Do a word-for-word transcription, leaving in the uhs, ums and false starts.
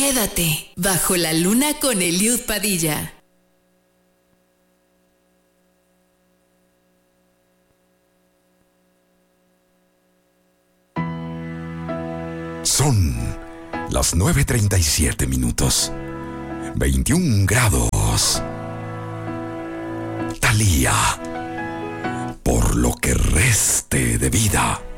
Quédate bajo la luna con Eliud Padilla. Son las nueve treinta y siete minutos. veintiún grados. Thalía, por lo que reste de vida.